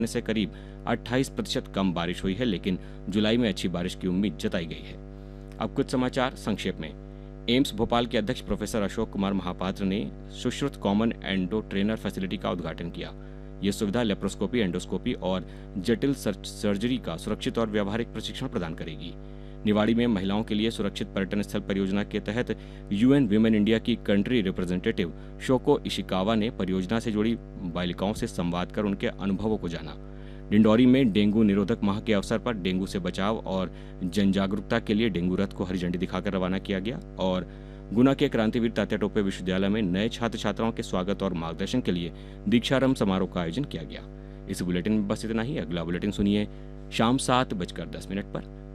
से करीब 28% कम बारिश हुई है, लेकिन जुलाई में अच्छी बारिश की उम्मीद जताई गई है। अब कुछ समाचार संक्षेप में। एम्स भोपाल के अध्यक्ष प्रोफेसर अशोक कुमार महापात्र ने Sushruta common endo trainer facility का उद्घाटन किया। ये सुविधा लेप्रोस्कोपी, एंडोस्कोपी और जटिल सर्जरी का सुरक्षित और व्यावहारिक प्रशिक्षण प्रदान करेगी। निवाड़ी में महिलाओं के लिए सुरक्षित पर्यटन स्थल परियोजना के तहत यूएन वीमेन इंडिया की कंट्री रिप्रेजेंटेटिव शोको इशिकावा ने परियोजना से जुड़ी बालिकाओं से संवाद कर उनके अनुभवों को जाना। डिंडौरी में डेंगू निरोधक माह के अवसर पर डेंगू से बचाव और जन जागरूकता के लिए डेंगू रथ को हरी झंडी दिखाकर रवाना किया गया। और गुना के क्रांतिवीर तात्या टोपे विश्वविद्यालय में नए छात्र छात्राओं के स्वागत और मार्गदर्शन के लिए दीक्षारंभ समारोह का आयोजन किया गया। इस बुलेटिन में बस इतना ही। अगला बुलेटिन सुनिए शाम 7:10 पर।